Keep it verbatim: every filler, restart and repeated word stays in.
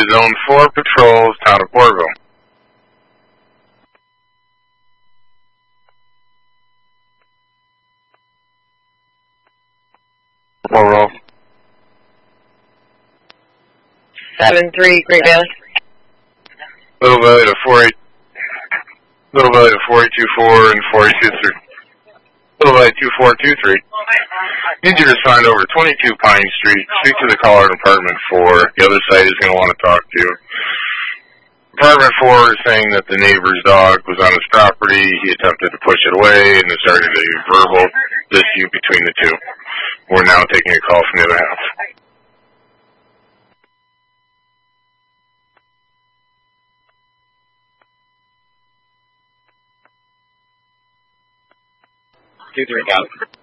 to Zone four Patrols, Town of Corville. Roll, roll. seven three, Great Valley. Little Valley to four eight, Little Valley to four eight two four and four eight two three. Little Valley two four two three. Need you to respond over twenty-two Pine Street. Speak to the caller in apartment four. The other side is going to want to talk to you. Apartment four is saying that the neighbor's dog was on his property. He attempted to push it away and there started a verbal dispute between the two. We're now taking a call from the other house. Two three, out.